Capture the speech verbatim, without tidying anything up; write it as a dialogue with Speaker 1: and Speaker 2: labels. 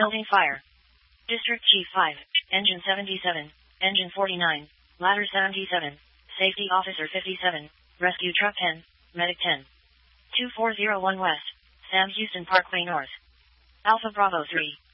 Speaker 1: Building fire. District Chief five. Engine seventy-seven. Engine forty-nine. Ladder seventy-seven. Safety Officer fifty-seven. Rescue Truck ten. Medic ten. two four zero one West. Sam Houston Parkway North. Alpha Bravo three.